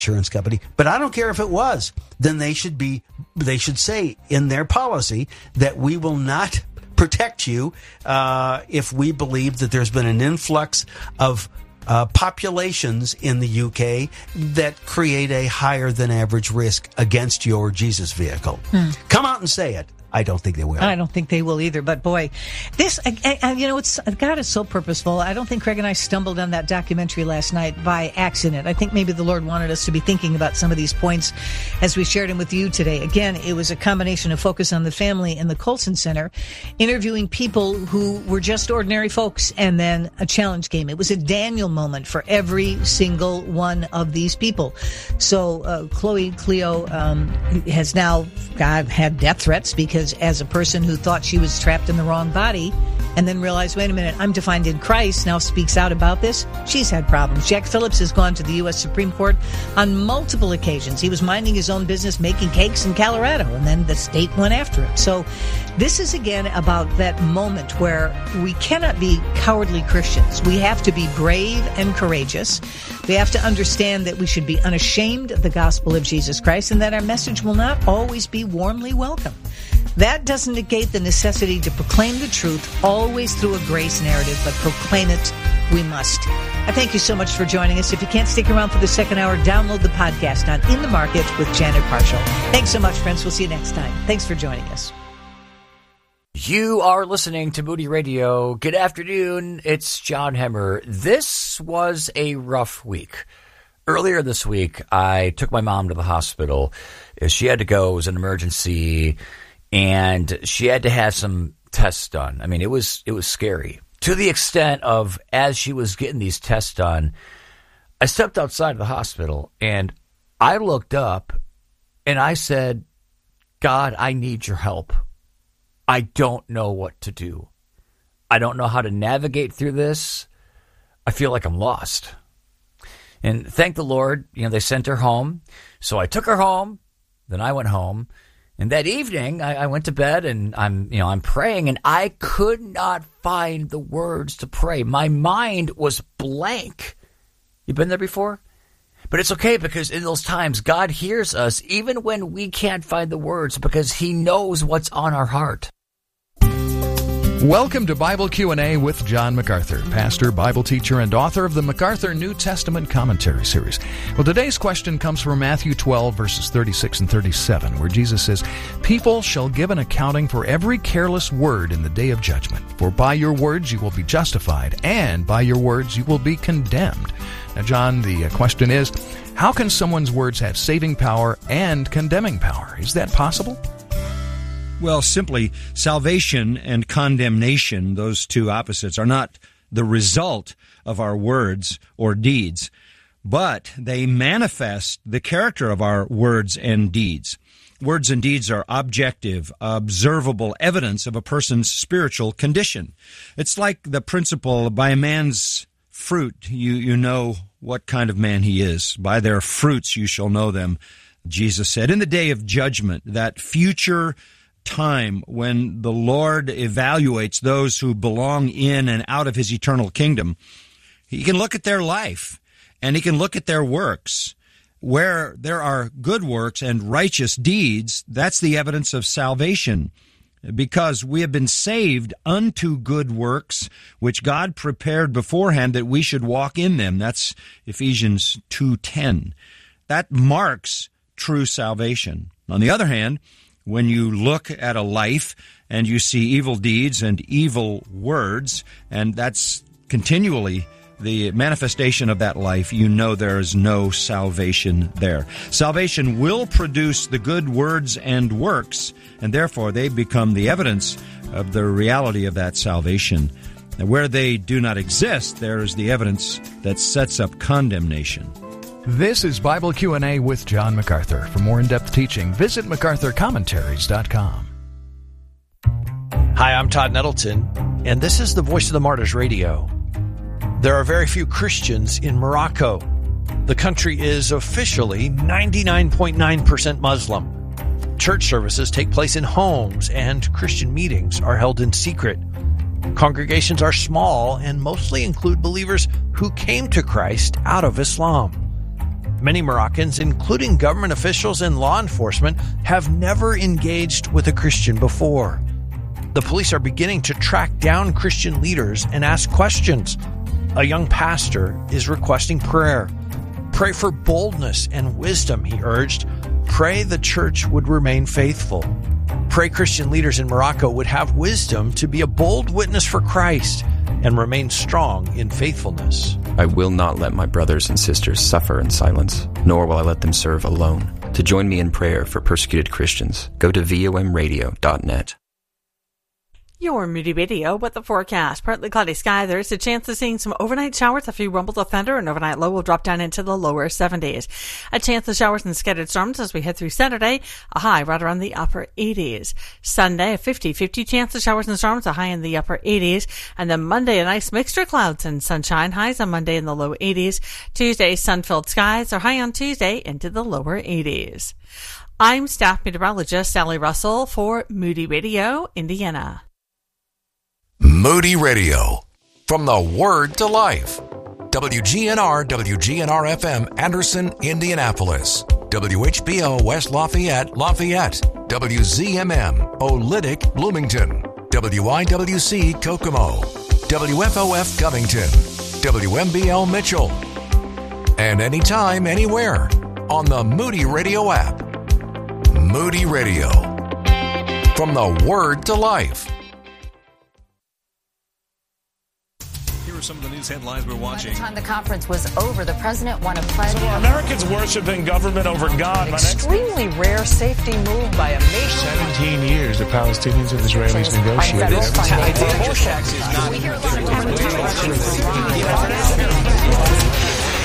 insurance company, but I don't care if it was. Then they should say in their policy that we will not protect you if we believe that there's been an influx of populations in the UK that create a higher than average risk against your Jesus vehicle. Come out and say it. I don't think they will. I don't think they will either. But boy, this, God is so purposeful. I don't think Craig and I stumbled on that documentary last night by accident. I think maybe the Lord wanted us to be thinking about some of these points as we shared them with you today. Again, it was a combination of Focus on the Family and the Colson Center, interviewing people who were just ordinary folks, and then a challenge game. It was a Daniel moment for every single one of these people. So Chloe Cleo has now had death threats because as a person who thought she was trapped in the wrong body and then realized, wait a minute, I'm defined in Christ, now speaks out about this, she's had problems. Jack Phillips has gone to the U.S. Supreme Court on multiple occasions. He was minding his own business, making cakes in Colorado, and then the state went after him. So this is, again, about that moment where we cannot be cowardly Christians. We have to be brave and courageous. We have to understand that we should be unashamed of the gospel of Jesus Christ and that our message will not always be warmly welcome. That doesn't negate the necessity to proclaim the truth, always through a grace narrative, but proclaim it we must. I thank you so much for joining us. If you can't stick around for the second hour, download the podcast on In the Market with Janet Parshall. Thanks so much, friends. We'll see you next time. Thanks for joining us. You are listening to Moody Radio. Good afternoon. It's John Hemmer. This was a rough week. Earlier this week, I took my mom to the hospital. She had to go. It was an emergency. And she had to have some tests done. I mean, it was scary. To the extent of, as she was getting these tests done, I stepped outside of the hospital and I looked up and I said, God, I need your help. I don't know what to do. I don't know how to navigate through this. I feel like I'm lost. And thank the Lord, they sent her home. So I took her home. Then I went home. And that evening, I went to bed and I'm praying, and I could not find the words to pray. My mind was blank. You been there before? But it's okay, because in those times, God hears us even when we can't find the words, because He knows what's on our heart. Welcome to Bible Q&A with John MacArthur, pastor, Bible teacher, and author of the MacArthur New Testament Commentary Series. Well, today's question comes from Matthew 12, verses 36 and 37, where Jesus says, "People shall give an accounting for every careless word in the day of judgment. For by your words you will be justified, and by your words you will be condemned." Now, John, the question is, how can someone's words have saving power and condemning power? Is that possible? Well, simply, salvation and condemnation, those two opposites, are not the result of our words or deeds, but they manifest the character of our words and deeds. Words and deeds are objective, observable evidence of a person's spiritual condition. It's like the principle, by a man's fruit you know what kind of man he is. By their fruits you shall know them, Jesus said. In the day of judgment, that future time when the Lord evaluates those who belong in and out of His eternal kingdom, He can look at their life and He can look at their works. Where there are good works and righteous deeds, that's the evidence of salvation, because we have been saved unto good works, which God prepared beforehand that we should walk in them. That's Ephesians 2:10. That marks true salvation. On the other hand, when you look at a life and you see evil deeds and evil words, and that's continually the manifestation of that life, you know there is no salvation there. Salvation will produce the good words and works, and therefore they become the evidence of the reality of that salvation. And where they do not exist, there is the evidence that sets up condemnation. This is Bible Q&A with John MacArthur. For more in-depth teaching, visit MacArthurCommentaries.com. Hi, I'm Todd Nettleton, and this is the Voice of the Martyrs Radio. There are very few Christians in Morocco. The country is officially 99.9% Muslim. Church services take place in homes, and Christian meetings are held in secret. Congregations are small and mostly include believers who came to Christ out of Islam. Many Moroccans, including government officials and law enforcement, have never engaged with a Christian before. The police are beginning to track down Christian leaders and ask questions. A young pastor is requesting prayer. Pray for boldness and wisdom, he urged. Pray the church would remain faithful. Pray Christian leaders in Morocco would have wisdom to be a bold witness for Christ and remain strong in faithfulness. I will not let my brothers and sisters suffer in silence, nor will I let them serve alone. To join me in prayer for persecuted Christians, go to vomradio.net. Your Moody Radio with the forecast. Partly cloudy sky. There's a chance of seeing some overnight showers, a few rumbles of thunder, and overnight low will drop down into the lower 70s. A chance of showers and scattered storms as we head through Saturday, a high right around the upper 80s. Sunday, a 50-50 chance of showers and storms, a high in the upper 80s. And then Monday, a nice mixture of clouds and sunshine, highs on Monday in the low 80s. Tuesday, sun-filled skies are high on Tuesday into the lower 80s. I'm staff meteorologist Sally Russell for Moody Radio, Indiana. Moody Radio, from the Word to Life. WGNR, WGNR-FM, Anderson, Indianapolis. WHBO, West Lafayette, Lafayette. WZMM, Olytic, Bloomington. WIWC, Kokomo. WFOF, Covington. WMBL, Mitchell. And anytime, anywhere, on the Moody Radio app. Moody Radio, from the Word to Life. Some of the news headlines we're watching. By the time the conference was over, the president won a pledge. So Americans worshiping government over God. An extremely rare safety move by a nation. 17 years the Palestinians and Israelis negotiated. We hear a lot of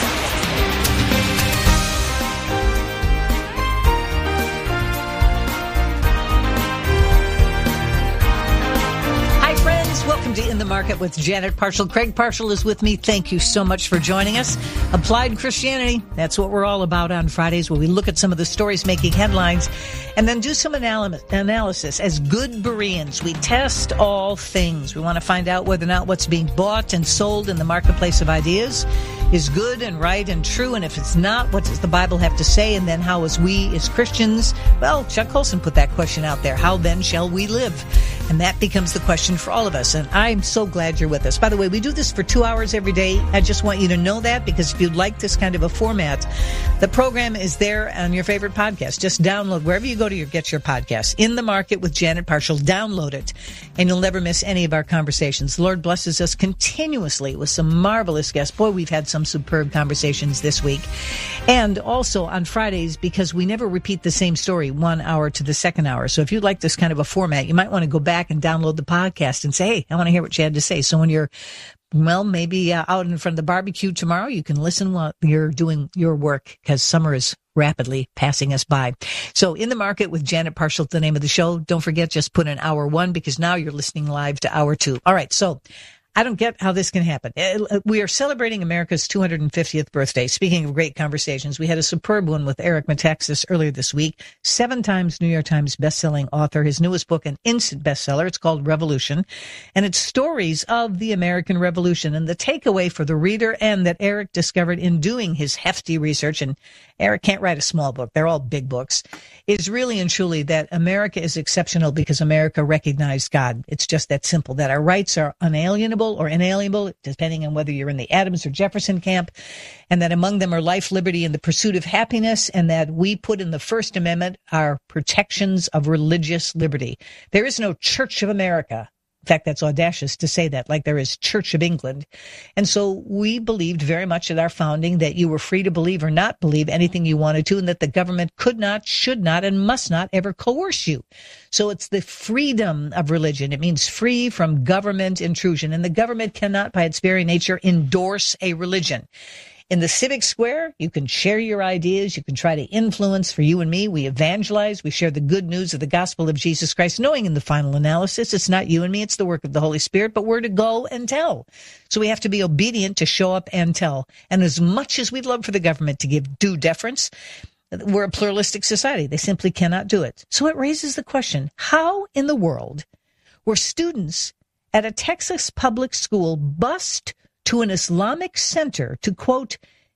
Welcome to In the Market with Janet Parshall. Craig Parshall is with me. Thank you so much for joining us. Applied Christianity, that's what we're all about on Fridays, where we look at some of the stories making headlines and then do some analysis. As good Bereans, we test all things. We want to find out whether or not what's being bought and sold in the marketplace of ideas is good and right and true. And if it's not, what does the Bible have to say? And then how, as we, as Christians, well, Chuck Colson put that question out there. How then shall we live? And that becomes the question for all of us. And I'm so glad you're with us. By the way, we do this for 2 hours every day. I just want you to know that, because if you'd like this kind of a format, the program is there on your favorite podcast. Just download wherever you go to get your podcast. In the Market with Janet Parshall. Download it, and you'll never miss any of our conversations. The Lord blesses us continuously with some marvelous guests. Boy, we've had some superb conversations this week. And also on Fridays, because we never repeat the same story 1 hour to the second hour. So if you'd like this kind of a format, you might want to go back and download the podcast and say, hey, I want to hear what you had to say. So when you're, well, maybe out in front of the barbecue tomorrow, you can listen while you're doing your work, because summer is rapidly passing us by. So In the Market with Janet Parshall, the name of the show. Don't forget, just put in hour 1, because now you're listening live to hour 2. All right. So I don't get how this can happen. We are celebrating America's 250th birthday. Speaking of great conversations, we had a superb one with Eric Metaxas earlier this week. 7 times New York Times bestselling author. His newest book, an instant bestseller. It's called Revolution, and it's stories of the American Revolution. And the takeaway for the reader, and that Eric discovered in doing his hefty research, and Eric can't write a small book, they're all big books, is really and truly that America is exceptional because America recognized God. It's just that simple, that our rights are unalienable or inalienable, depending on whether you're in the Adams or Jefferson camp, and that among them are life, liberty, and the pursuit of happiness, and that we put in the First Amendment our protections of religious liberty. There is no Church of America. In fact, that's audacious to say that, like there is Church of England. And so we believed very much at our founding that you were free to believe or not believe anything you wanted to, and that the government could not, should not, and must not ever coerce you. So it's the freedom of religion. It means free from government intrusion. And the government cannot, by its very nature, endorse a religion. In the civic square, you can share your ideas. You can try to influence. For you and me, we evangelize. We share the good news of the gospel of Jesus Christ, knowing in the final analysis, it's not you and me, it's the work of the Holy Spirit, but we're to go and tell. So we have to be obedient to show up and tell. And as much as we'd love for the government to give due deference, we're a pluralistic society. They simply cannot do it. So it raises the question, how in the world were students at a Texas public school bused to an Islamic center to, quote,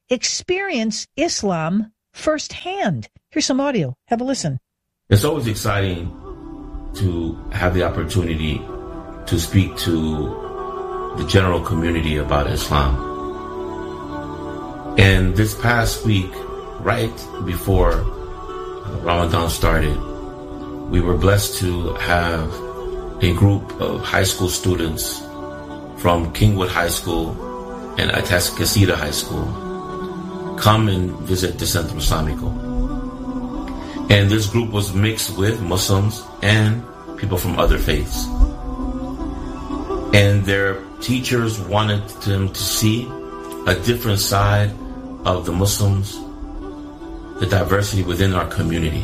experience Islam firsthand. Here's some audio. Have a listen. It's always exciting to have the opportunity to speak to the general community about Islam. And this past week, right before Ramadan started, we were blessed to have a group of high school students from Kingwood High School and Atascocita High School come and visit the Centro Islamico. And this group was mixed with Muslims and people from other faiths. And their teachers wanted them to see a different side of the Muslims, the diversity within our community.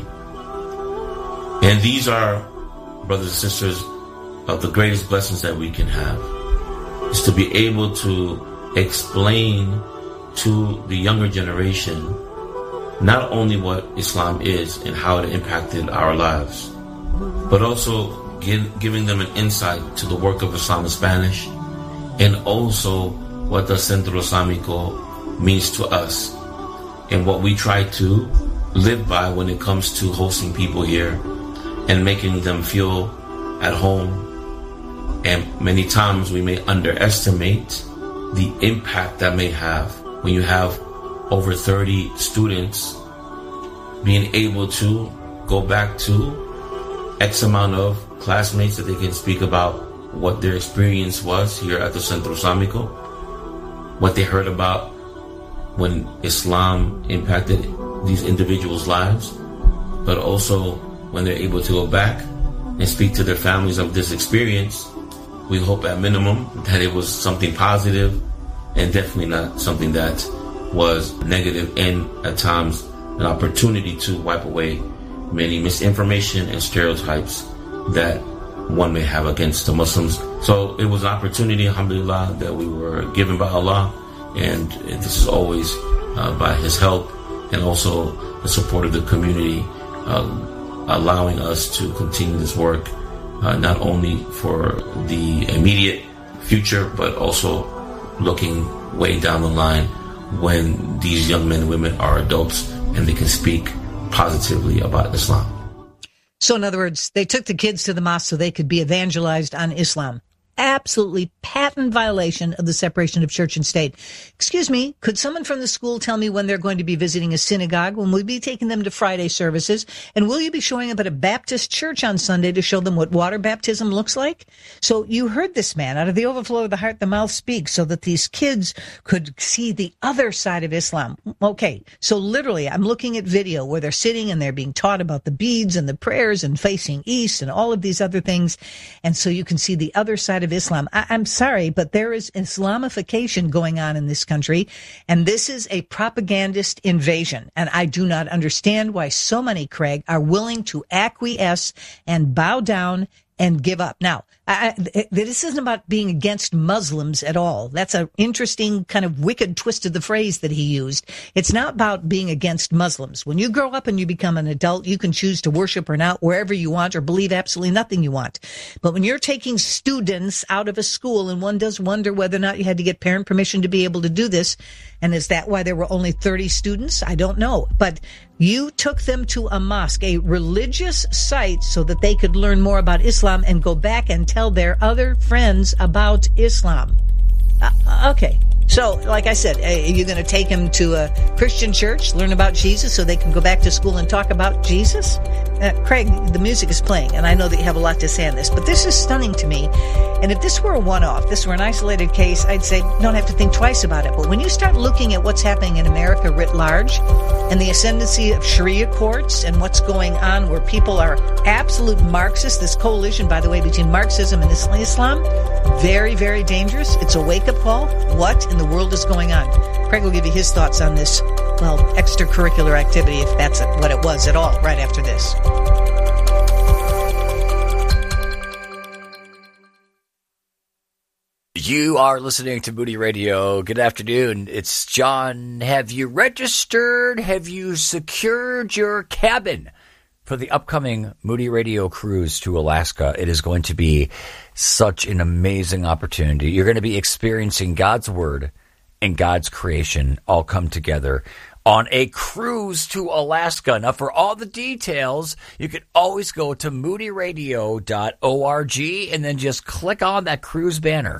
And these are, brothers and sisters, of the greatest blessings that we can have, is to be able to explain to the younger generation not only what Islam is and how it impacted our lives, but also giving them an insight to the work of Islam in Spanish, and also what the Centro Islamico means to us and what we try to live by when it comes to hosting people here and making them feel at home. And many times we may underestimate the impact that may have when you have over 30 students being able to go back to X amount of classmates that they can speak about what their experience was here at the Centro Islamico, what they heard about when Islam impacted these individuals' lives, but also when they're able to go back and speak to their families of this experience. We hope at minimum that it was something positive and definitely not something that was negative, and at times an opportunity to wipe away many misinformation and stereotypes that one may have against the Muslims. So it was an opportunity, alhamdulillah, that we were given by Allah, and this is always by His help and also the support of the community, allowing us to continue this work, not only for the immediate future, but also looking way down the line when these young men and women are adults and they can speak positively about Islam. So in other words, they took the kids to the mosque so they could be evangelized on Islam. Absolutely patent violation of the separation of church and state. Excuse me, could someone from the school tell me when they're going to be visiting a synagogue? When we'll be taking them to Friday services? And will you be showing up at a Baptist church on Sunday to show them what water baptism looks like? So you heard this man, out of the overflow of the heart, the mouth speaks, so that these kids could see the other side of Islam. Okay, so literally I'm looking at video where they're sitting and they're being taught about the beads and the prayers and facing east and all of these other things. And so you can see the other side of Islam. I'm sorry, but there is Islamification going on in this country, and this is a propagandist invasion. And I do not understand why so many, Craig, are willing to acquiesce and bow down and give up. Now, this isn't about being against Muslims at all. That's an interesting kind of wicked twist of the phrase that he used. It's not about being against Muslims. When you grow up and you become an adult, you can choose to worship or not wherever you want or believe absolutely nothing you want. But when you're taking students out of a school, and one does wonder whether or not you had to get parent permission to be able to do this, and is that why there were only 30 students? I don't know. But you took them to a mosque, a religious site, so that they could learn more about Islam and go back and tell their other friends about Islam. Okay. So, like I said, you're going to take them to a Christian church, learn about Jesus so they can go back to school and talk about Jesus? Craig, the music is playing, and I know that you have a lot to say on this, but this is stunning to me. And if this were a one-off, this were an isolated case, I'd say don't have to think twice about it. But when you start looking at what's happening in America writ large and the ascendancy of Sharia courts and what's going on where people are absolute Marxists, this coalition, by the way, between Marxism and Islam, very, very dangerous. It's a wake-up call. What in the world is going on? Craig will give you his thoughts on this, well, extracurricular activity, if that's what it was at all, right after this. You are listening to Moody Radio. Good afternoon. It's John. Have you registered? Have you secured your cabin for the upcoming Moody Radio cruise to Alaska? It is going to be such an amazing opportunity. You're going to be experiencing God's Word and God's creation all come together on a cruise to Alaska. Now, for all the details, you can always go to moodyradio.org and then just click on that cruise banner.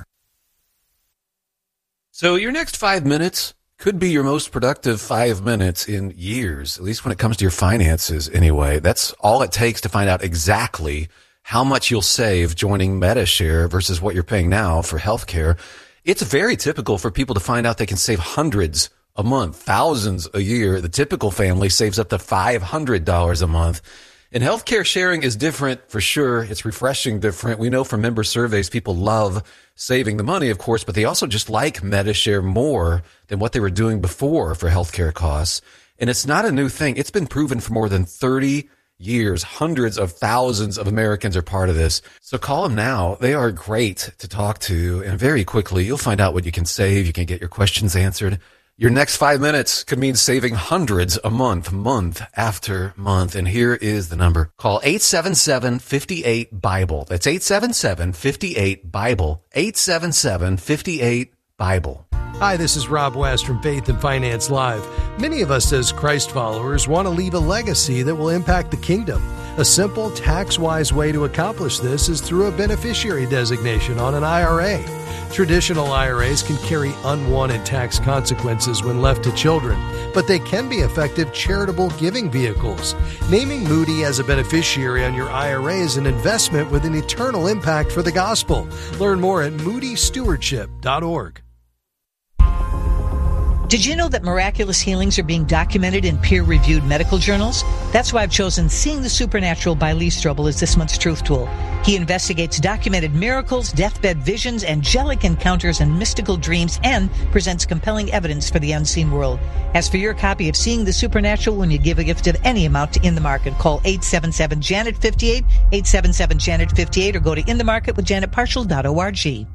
So your next 5 minutes could be your most productive 5 minutes in years, at least when it comes to your finances anyway. That's all it takes to find out exactly how much you'll save joining MediShare versus what you're paying now for healthcare. It's very typical for people to find out they can save hundreds a month, thousands a year. The typical family saves up to $500 a month. And healthcare sharing is different for sure. It's refreshing different. We know from member surveys, people love saving the money, of course, but they also just like MediShare more than what they were doing before for healthcare costs. And it's not a new thing. It's been proven for more than 30 years. Hundreds of thousands of Americans are part of this. So call them now. They are great to talk to. And very quickly, you'll find out what you can save. You can get your questions answered. Your next 5 minutes could mean saving hundreds a month, month after month. And here is the number. Call 877-58-BIBLE. That's 877-58-BIBLE. 877-58-BIBLE. Hi, this is Rob West from Faith and Finance Live. Many of us as Christ followers want to leave a legacy that will impact the kingdom. A simple, tax-wise way to accomplish this is through a beneficiary designation on an IRA. Traditional IRAs can carry unwanted tax consequences when left to children, but they can be effective charitable giving vehicles. Naming Moody as a beneficiary on your IRA is an investment with an eternal impact for the gospel. Learn more at moodystewardship.org. Did you know that miraculous healings are being documented in peer-reviewed medical journals? That's why I've chosen Seeing the Supernatural by Lee Strobel as this month's Truth Tool. He investigates documented miracles, deathbed visions, angelic encounters, and mystical dreams, and presents compelling evidence for the unseen world. As for your copy of Seeing the Supernatural, when you give a gift of any amount to In the Market, call 877-JANET-58, 877-JANET-58, or go to inthemarketwithjanetparshall.org.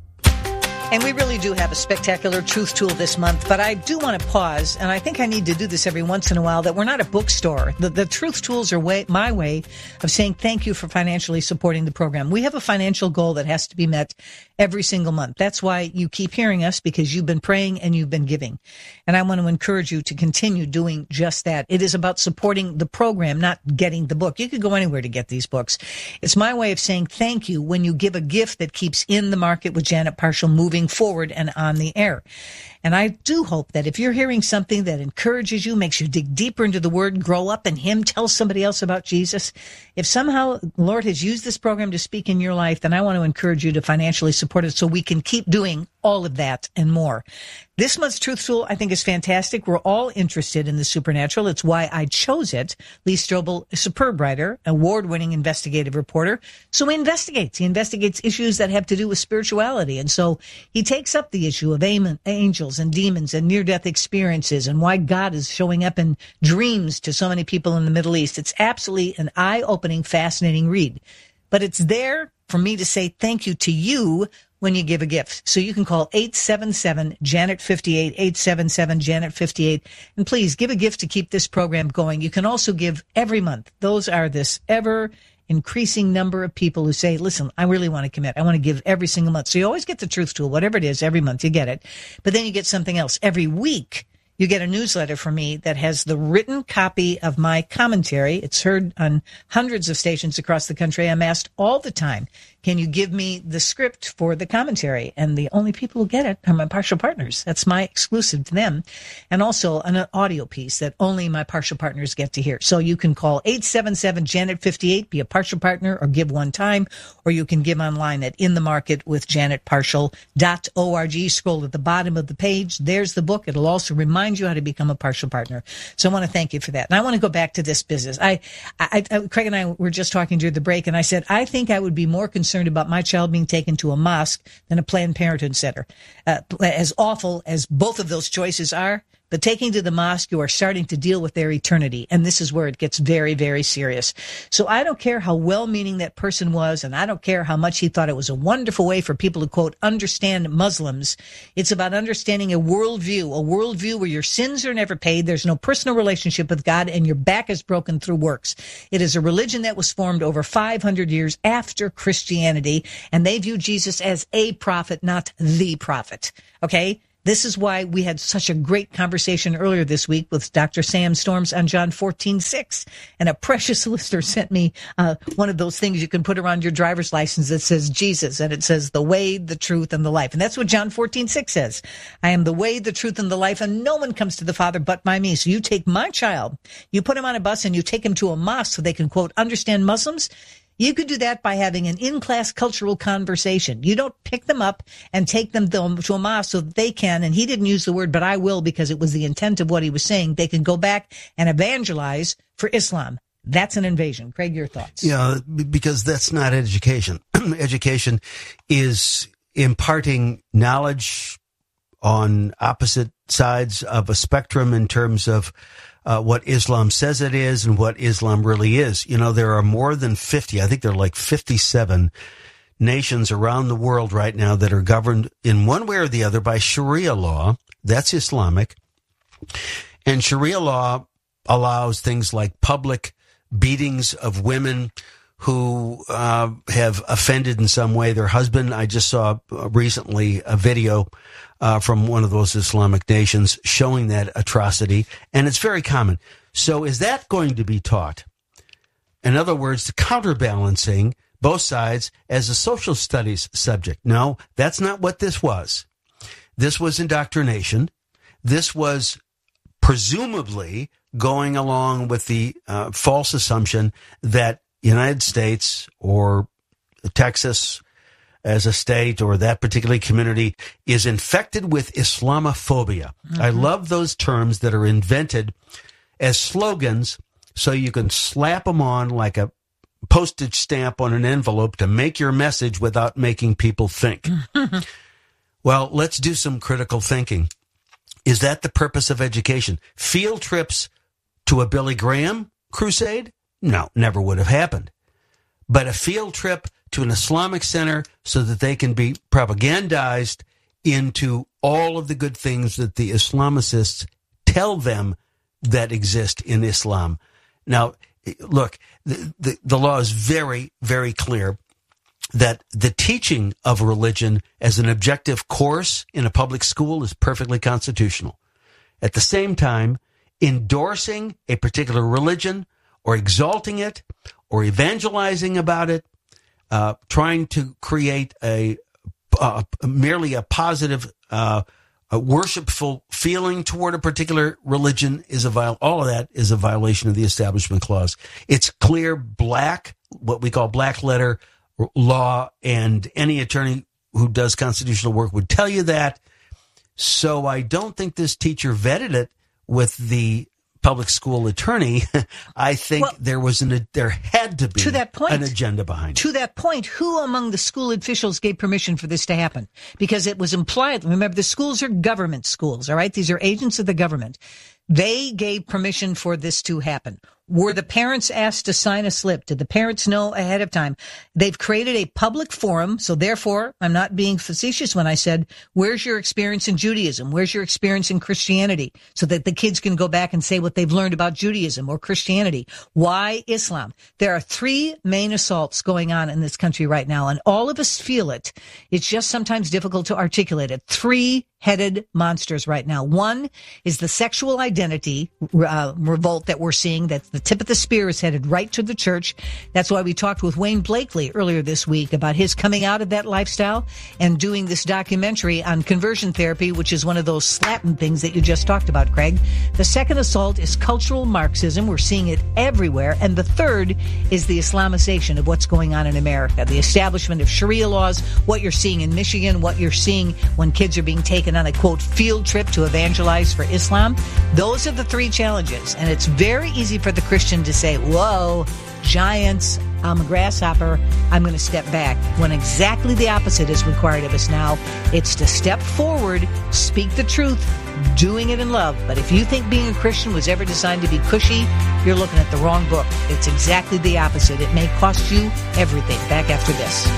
And we really do have a spectacular truth tool this month, but I do want to pause, and I think I need to do this every once in a while, that we're not a bookstore. The truth tools are my way of saying thank you for financially supporting the program. We have a financial goal that has to be met every single month. That's why you keep hearing us, because you've been praying and you've been giving. And I want to encourage you to continue doing just that. It is about supporting the program, not getting the book. You could go anywhere to get these books. It's my way of saying thank you when you give a gift that keeps In the Market with Janet Parshall moving forward and on the air. And I do hope that if you're hearing something that encourages you, makes you dig deeper into the Word, grow up in Him, tell somebody else about Jesus, if somehow the Lord has used this program to speak in your life, then I want to encourage you to financially support it so we can keep doing all of that and more. This month's Truth Tool, I think, is fantastic. We're all interested in the supernatural. It's why I chose it. Lee Strobel, a superb writer, award-winning investigative reporter. So he investigates issues that have to do with spirituality. And so he takes up the issue of angels and demons and near-death experiences and why God is showing up in dreams to so many people in the Middle East. It's absolutely an eye-opening, fascinating read. But it's there for me to say thank you to you when you give a gift. So you can call 877-JANET-58, 877-JANET-58, and please give a gift to keep this program going. You can also give every month. Those are this ever increasing number of people who say, listen, I really want to commit. I want to give every single month. So you always get the Truth Tool, whatever it is, every month you get it. But then you get something else. Every week you get a newsletter from me that has the written copy of my commentary. It's heard on hundreds of stations across the country. I'm asked all the time, can you give me the script for the commentary? And the only people who get it are my partial partners. That's my exclusive to them. And also an audio piece that only my partial partners get to hear. So you can call 877-JANET-58, be a partial partner, or give one time, or you can give online at inthemarketwithjanetparshall.org. Scroll at the bottom of the page. There's the book. It'll also remind you how to become a partial partner. So I want to thank you for that. And I want to go back to this business. Craig and I were just talking during the break, and I said, I think I would be more concerned about my child being taken to a mosque than a Planned Parenthood center. As awful as both of those choices are, but taking to the mosque, you are starting to deal with their eternity. And this is where it gets very, very serious. So I don't care how well-meaning that person was, and I don't care how much he thought it was a wonderful way for people to, quote, understand Muslims. It's about understanding a worldview where your sins are never paid, there's no personal relationship with God, and your back is broken through works. It is a religion that was formed over 500 years after Christianity, and they view Jesus as a prophet, not the prophet. Okay? This is why we had such a great conversation earlier this week with Dr. Sam Storms on John 14:6. And a precious listener sent me one of those things you can put around your driver's license that says Jesus, and it says the way, the truth, and the life. And that's what John 14:6 says. I am the way, the truth, and the life, and no one comes to the Father but by me. So you take my child, you put him on a bus, and you take him to a mosque so they can, quote, understand Muslims. You could do that by having an in-class cultural conversation. You don't pick them up and take them to a mosque so that they can, and he didn't use the word, but I will because it was the intent of what he was saying, they can go back and evangelize for Islam. That's an invasion. Craig, your thoughts? Yeah, because that's not education. Education is imparting knowledge on opposite sides of a spectrum in terms of what Islam says it is and what Islam really is. You know, there are more than 50, I think there are like 57 nations around the world right now that are governed in one way or the other by Sharia law. That's Islamic. And Sharia law allows things like public beatings of women who have offended in some way their husband. I just saw recently a video from one of those Islamic nations showing that atrocity, and it's very common. So is that going to be taught? In other words, the counterbalancing both sides as a social studies subject? No, that's not what this was. This was indoctrination. This was presumably going along with the false assumption that United States or Texas as a state or that particular community is infected with Islamophobia. Mm-hmm. I love those terms that are invented as slogans so you can slap them on like a postage stamp on an envelope to make your message without making people think. Well, let's do some critical thinking. Is that the purpose of education? Field trips to a Billy Graham crusade? No, never would have happened. But a field trip to an Islamic center so that they can be propagandized into all of the good things that the Islamicists tell them that exist in Islam. Now, look, the law is very, very clear that the teaching of religion as an objective course in a public school is perfectly constitutional. At the same time, endorsing a particular religion or exalting it or evangelizing about it, trying to create merely a positive, a worshipful feeling toward a particular religion all of that is a violation of the Establishment Clause. It's clear what we call black letter law, and any attorney who does constitutional work would tell you that. So I don't think this teacher vetted it with the public school attorney. I think there had to be an agenda behind it. To that point, who among the school officials gave permission for this to happen? Because it was implied. Remember, the schools are government schools, all right? These are agents of the government. They gave permission for this to happen. Were the parents asked to sign a slip? Did the parents know ahead of time? They've created a public forum, so therefore, I'm not being facetious when I said, where's your experience in Judaism? Where's your experience in Christianity? So that the kids can go back and say what they've learned about Judaism or Christianity. Why Islam? There are three main assaults going on in this country right now, and all of us feel it. It's just sometimes difficult to articulate it. Three-headed monsters right now. One is the sexual identity revolt that we're seeing. That's the tip of the spear is headed right to the church. That's why we talked with Wayne Blakely earlier this week about his coming out of that lifestyle and doing this documentary on conversion therapy, which is one of those slapping things that you just talked about, Craig. The second assault is cultural Marxism. We're seeing it everywhere. And the third is the Islamization of what's going on in America, the establishment of Sharia laws, what you're seeing in Michigan, what you're seeing when kids are being taken on a, quote, field trip to evangelize for Islam. Those are the three challenges. And it's very easy for the Christian to say, whoa, giants, I'm a grasshopper, I'm going to step back, when exactly the opposite is required of us now. It's to step forward, speak the truth, doing it in love. But if you think being a Christian was ever designed to be cushy, you're looking at the wrong book. It's exactly the opposite. It may cost you everything. Back after this.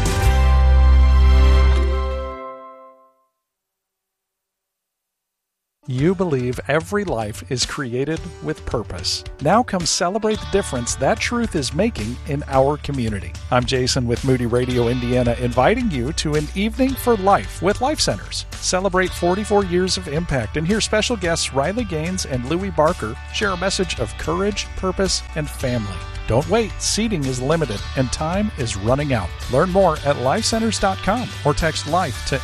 You believe every life is created with purpose. Now come celebrate the difference that truth is making in our community. I'm Jason with Moody Radio Indiana, inviting you to an evening for life with Life Centers. Celebrate 44 years of impact and hear special guests Riley Gaines and Louie Barker share a message of courage, purpose, and family. Don't wait. Seating is limited and time is running out. Learn more at lifecenters.com or text LIFE to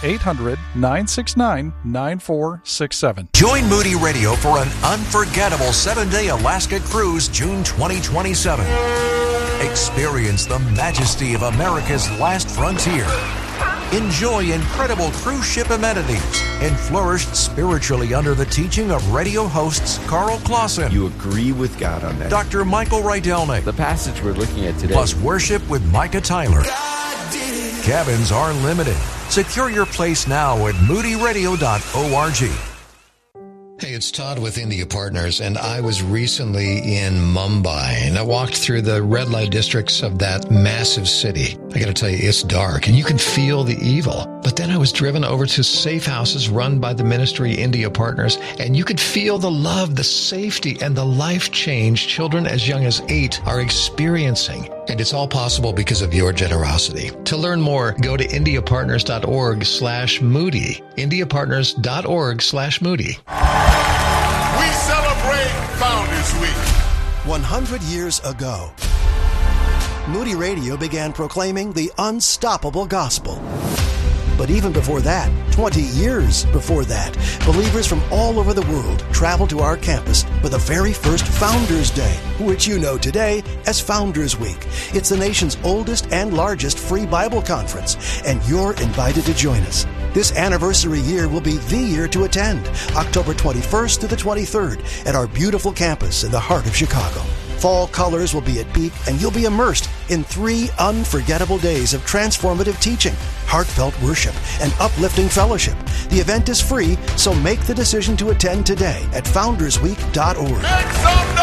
800-969-9467. Join Moody Radio for an unforgettable 7-day Alaska cruise June 2027. Experience the majesty of America's last frontier. Enjoy incredible cruise ship amenities and flourish spiritually under the teaching of radio hosts Carl Clausen. You agree with God on that. Dr. Michael Rydelnik. The passage we're looking at today. Plus worship with Micah Tyler. Cabins are limited. Secure your place now at moodyradio.org. Hey, it's Todd with India Partners, and I was recently in Mumbai, and I walked through the red light districts of that massive city. I got to tell you, it's dark, and you can feel the evil. But then I was driven over to safe houses run by the ministry India Partners, and you could feel the love, the safety, and the life change children as young as 8 are experiencing. And it's all possible because of your generosity. To learn more, go to indiapartners.org/Moody. indiapartners.org/Moody. We celebrate Founders Week. 100 years ago, Moody Radio began proclaiming the unstoppable gospel. But even before that, 20 years before that, believers from all over the world traveled to our campus for the very first Founders Day, which you know today as Founders Week. It's the nation's oldest and largest free Bible conference, and you're invited to join us. This anniversary year will be the year to attend, October 21st to the 23rd at our beautiful campus in the heart of Chicago. Fall colors will be at peak, and you'll be immersed in 3 unforgettable days of transformative teaching, heartfelt worship, and uplifting fellowship. The event is free, so make the decision to attend today at foundersweek.org. Make some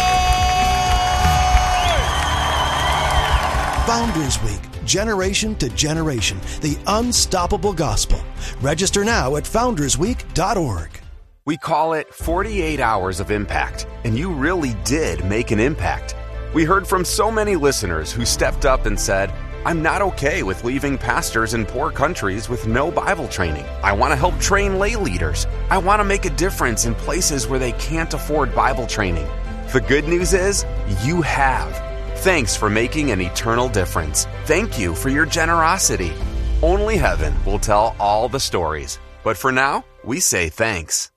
noise! Founders Week, generation to generation, the unstoppable gospel. Register now at foundersweek.org. We call it 48 Hours of Impact, and you really did make an impact. We heard from so many listeners who stepped up and said, I'm not okay with leaving pastors in poor countries with no Bible training. I want to help train lay leaders. I want to make a difference in places where they can't afford Bible training. The good news is, you have. Thanks for making an eternal difference. Thank you for your generosity. Only heaven will tell all the stories. But for now, we say thanks.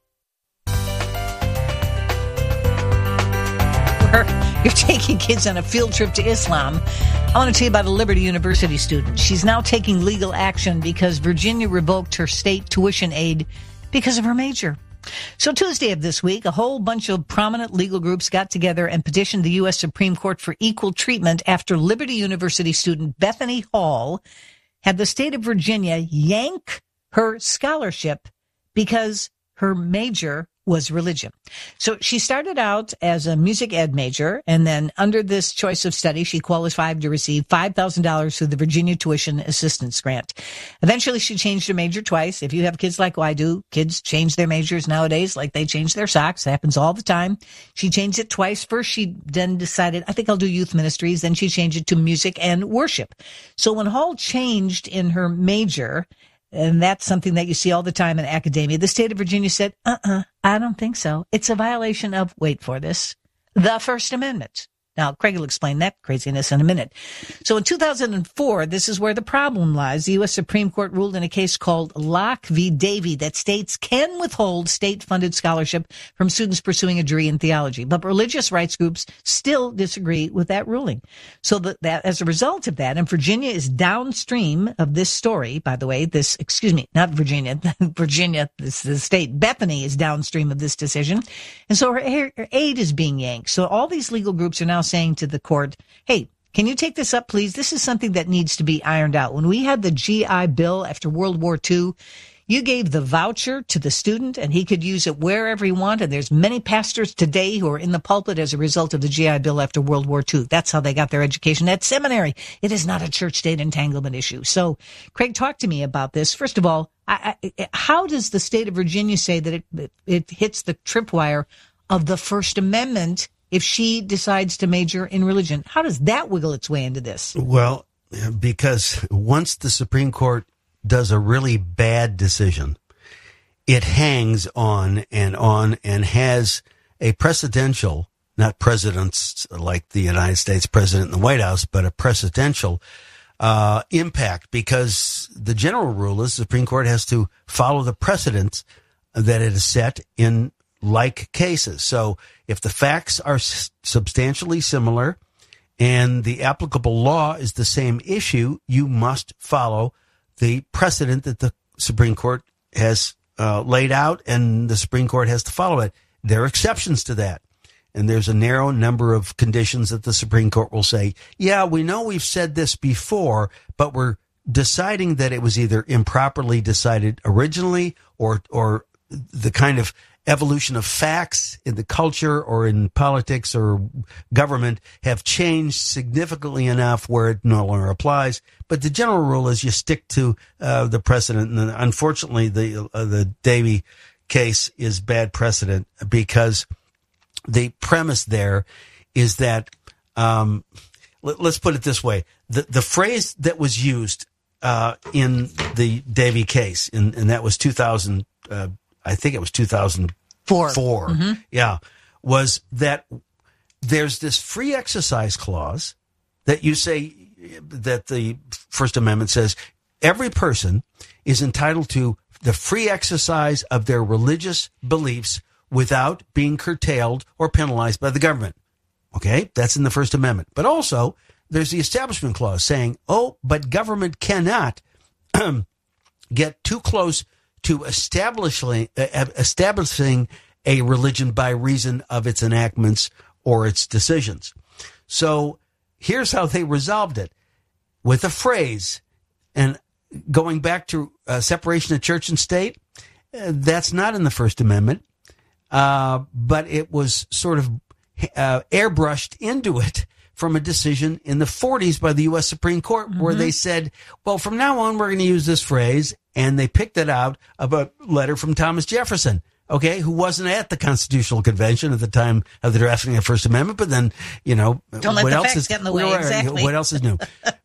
You're taking kids on a field trip to Islam. I want to tell you about a Liberty University student. She's now taking legal action because Virginia revoked her state tuition aid because of her major. So Tuesday of this week, a whole bunch of prominent legal groups got together and petitioned the U.S. Supreme Court for equal treatment after Liberty University student Bethany Hall had the state of Virginia yank her scholarship because her major was religion. So she started out as a music ed major, and then under this choice of study, she qualified to receive $5,000 through the Virginia Tuition Assistance Grant. Eventually, she changed her major twice. If you have kids like I do, kids change their majors nowadays like they change their socks. It happens all the time. She changed it twice. First, she then decided, I think I'll do youth ministries. Then she changed it to music and worship. So when Hall changed in her major, and that's something that you see all the time in academia, the state of Virginia said, I don't think so. It's a violation of, wait for this, the First Amendment. Now, Craig will explain that craziness in a minute. So in 2004, this is where the problem lies. The U.S. Supreme Court ruled in a case called Locke v. Davey that states can withhold state-funded scholarship from students pursuing a degree in theology. But religious rights groups still disagree with that ruling. So that as a result of that, and Virginia is downstream of this story, by the way, not Virginia, Virginia, this is the state. Bethany is downstream of this decision. And so her aid is being yanked. So all these legal groups are now saying to the court, hey, can you take this up, please? This is something that needs to be ironed out. When we had the GI Bill after World War II, You gave the voucher to the student and he could use it wherever he wanted. There's many pastors today who are in the pulpit as a result of the GI Bill after World War II. That's how they got their education at seminary. It is not a church-state entanglement issue. So, Craig, talk to me about this. First of all, how does the state of Virginia say that it hits the tripwire of the First Amendment if she decides to major in religion? How does that wiggle its way into this? Well, because once the Supreme Court does a really bad decision, it hangs on and has a precedential, not precedents like the United States president in the White House, but a precedential impact, because the general rule is the Supreme Court has to follow the precedents that it has set in like cases. So if the facts are substantially similar and the applicable law is the same issue, you must follow the precedent that the Supreme Court has laid out, and the Supreme Court has to follow it. There are exceptions to that. And there's a narrow number of conditions that the Supreme Court will say, yeah, we know we've said this before, but we're deciding that it was either improperly decided originally or the kind of evolution of facts in the culture or in politics or government have changed significantly enough where it no longer applies. But the general rule is you stick to the precedent. And unfortunately, the Davey case is bad precedent, because the premise there is that, let's put it this way. The phrase that was used in the Davey case, and that was 2000, I think it was 2004. Mm-hmm. Yeah. Was that there's this free exercise clause that you say that the First Amendment says every person is entitled to the free exercise of their religious beliefs without being curtailed or penalized by the government. Okay. That's in the First Amendment. But also there's the Establishment Clause saying, but government cannot get too close to establishing a religion by reason of its enactments or its decisions. So here's how they resolved it with a phrase, and going back to separation of church and state, that's not in the First Amendment, but it was sort of airbrushed into it from a decision in the 40s by the U.S. Supreme Court, where they said, well, from now on, we're going to use this phrase. And they picked it out of a letter from Thomas Jefferson, okay, who wasn't at the Constitutional Convention at the time of the drafting of the First Amendment. But then, don't let the facts get in the way. Exactly. What else is new?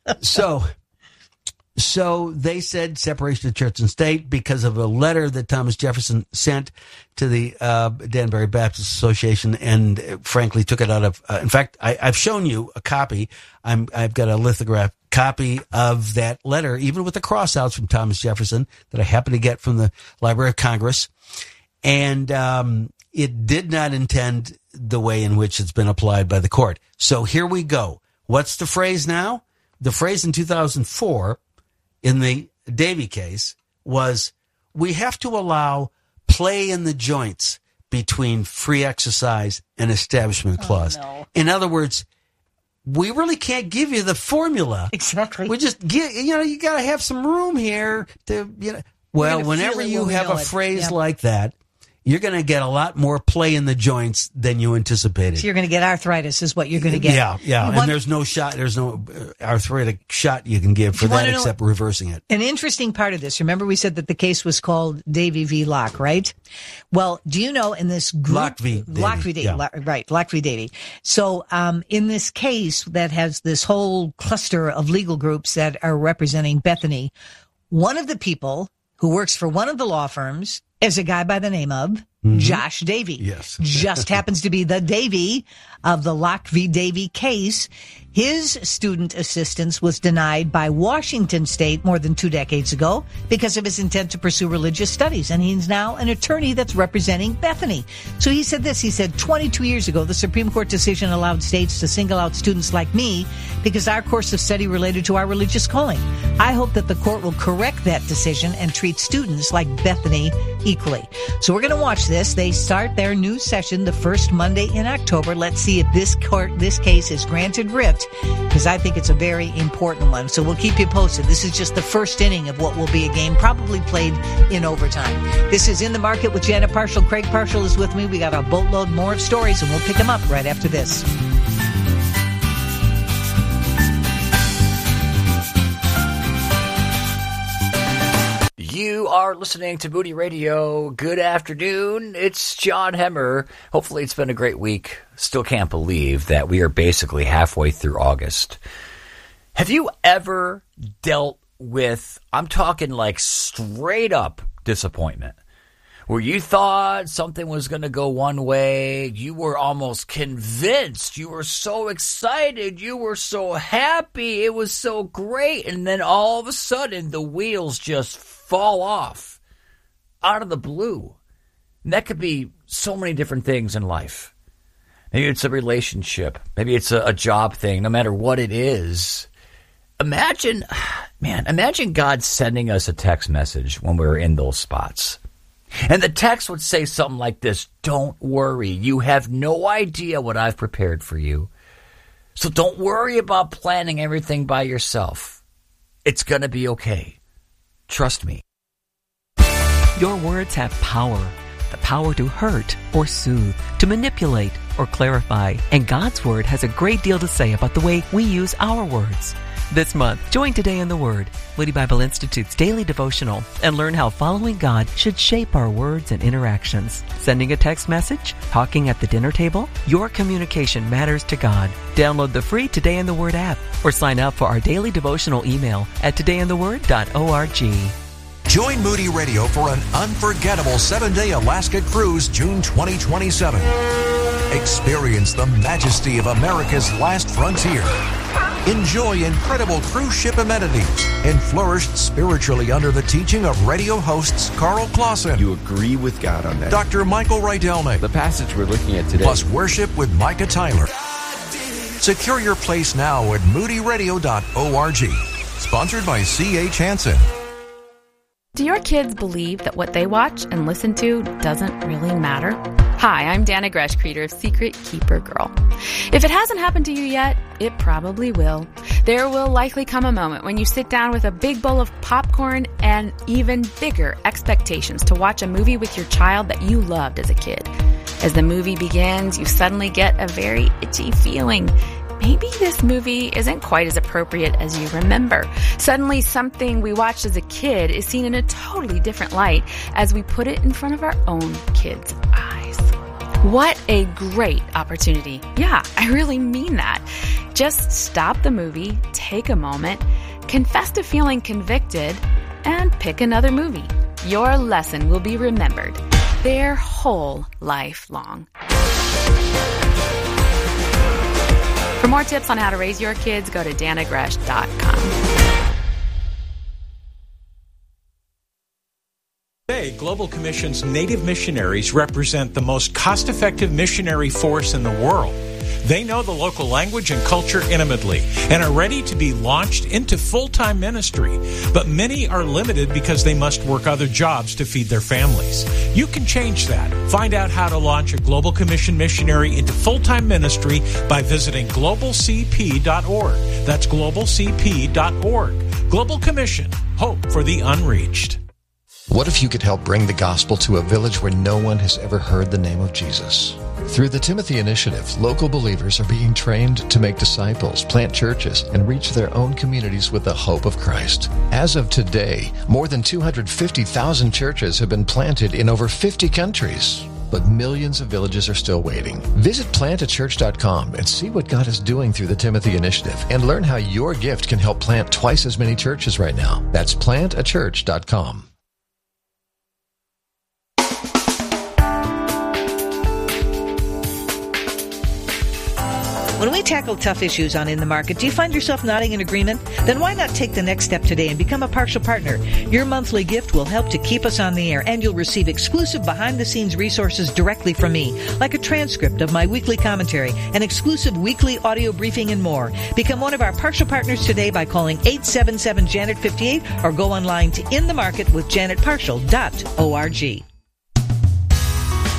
So they said separation of church and state because of a letter that Thomas Jefferson sent to the Danbury Baptist Association, and frankly took it out of. In fact, I've shown you a copy. I've got a lithograph copy of that letter, even with the crossouts from Thomas Jefferson that I happened to get from the Library of Congress, and it did not intend the way in which it's been applied by the court. So here we go. What's the phrase now? The phrase in 2004. In the Davey case was, we have to allow play in the joints between free exercise and Establishment Clause. No. In other words, we really can't give you the formula. Exactly. We just you got to have some room here to, well, whenever you have a phrase like that, you're going to get a lot more play in the joints than you anticipated. So you're going to get arthritis is what you're going to get. Yeah. And there's no arthritic shot you can give for that except reversing it. An interesting part of this, remember we said that the case was called Davey v. Locke, right? Well, do you know in this group... Locke v. Davey. Yeah. Right, Locke v. Davey. So in this case that has this whole cluster of legal groups that are representing Bethany, one of the people who works for one of the law firms is a guy by the name of Josh Davey. Yes. Just happens to be the Davey of the Locke v. Davey case. His student assistance was denied by Washington State more than 2 decades ago because of his intent to pursue religious studies. And he's now an attorney that's representing Bethany. So he said this, 22 years ago, the Supreme Court decision allowed states to single out students like me because our course of study related to our religious calling. I hope that the court will correct that decision and treat students like Bethany equally. So we're going to watch this. this. They start their new session the first Monday in October. Let's see if this case is granted writ, because I think it's a very important one. So we'll keep you posted. This is just the first inning of what will be a game probably played in overtime. This is In the Market with Janet Parshall. Craig Parshall is with me. We got a boatload more of stories, and we'll pick them up right after this. You are listening to Moody Radio. Good afternoon. It's John Hemmer. Hopefully it's been a great week. Still can't believe that we are basically halfway through August. Have you ever dealt with, I'm talking like straight up disappointment, where you thought something was going to go one way, you were almost convinced, you were so excited, you were so happy, it was so great, and then all of a sudden the wheels just fall off out of the blue? And that could be so many different things in life. Maybe it's a relationship, maybe it's a job thing, no matter what it is. Imagine God sending us a text message when we're in those spots. And the text would say something like this: don't worry, you have no idea what I've prepared for you. So don't worry about planning everything by yourself. It's going to be okay. Trust me. Your words have power. The power to hurt or soothe, to manipulate or clarify. And God's Word has a great deal to say about the way we use our words. This month, join Today in the Word, Moody Bible Institute's daily devotional, and learn how following God should shape our words and interactions. Sending a text message? Talking at the dinner table? Your communication matters to God. Download the free Today in the Word app or sign up for our daily devotional email at todayintheword.org. Join Moody Radio for an unforgettable 7-day Alaska cruise, June 2027. Experience the majesty of America's last frontier. Enjoy incredible cruise ship amenities and flourish spiritually under the teaching of radio hosts Carl Clausen. You agree with God on that? Dr. Michael Rydelnik. The passage we're looking at today. Plus worship with Micah Tyler. Secure your place now at moodyradio.org. Sponsored by C.H. Hansen. Do your kids believe that what they watch and listen to doesn't really matter? Hi, I'm Dana Gresh, creator of Secret Keeper Girl. If it hasn't happened to you yet, it probably will. There will likely come a moment when you sit down with a big bowl of popcorn and even bigger expectations to watch a movie with your child that you loved as a kid. As the movie begins, you suddenly get a very itchy feeling. Maybe this movie isn't quite as appropriate as you remember. Suddenly, something we watched as a kid is seen in a totally different light as we put it in front of our own kids' eyes. What a great opportunity. Yeah, I really mean that. Just stop the movie, take a moment, confess to feeling convicted, and pick another movie. Your lesson will be remembered their whole life long. For more tips on how to raise your kids, go to danagresh.com. Today, Global Commission's Native missionaries represent the most cost-effective missionary force in the world. They know the local language and culture intimately and are ready to be launched into full-time ministry. But many are limited because they must work other jobs to feed their families. You can change that. Find out how to launch a Global Commission missionary into full-time ministry by visiting globalcp.org. That's globalcp.org. Global Commission, hope for the unreached. What if you could help bring the gospel to a village where no one has ever heard the name of Jesus? Through the Timothy Initiative, local believers are being trained to make disciples, plant churches, and reach their own communities with the hope of Christ. As of today, more than 250,000 churches have been planted in over 50 countries. But millions of villages are still waiting. Visit plantachurch.com and see what God is doing through the Timothy Initiative and learn how your gift can help plant twice as many churches right now. That's plantachurch.com. When we tackle tough issues on In the Market, do you find yourself nodding in agreement? Then why not take the next step today and become a partial partner? Your monthly gift will help to keep us on the air, and you'll receive exclusive behind-the-scenes resources directly from me, like a transcript of my weekly commentary, an exclusive weekly audio briefing, and more. Become one of our partial partners today by calling 877-JANET-58 or go online to inthemarketwithjanetparshall.org.